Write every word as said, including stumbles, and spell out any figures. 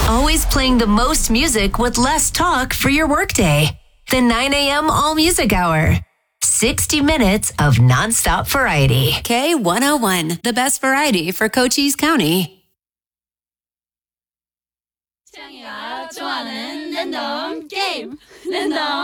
Always playing the most music with less talk for your workday. The nine a.m. All Music Hour. sixty minutes of nonstop variety. K one oh one, the best variety for Cochise County. 태양이가 좋아하는 랜덤 게임 랜덤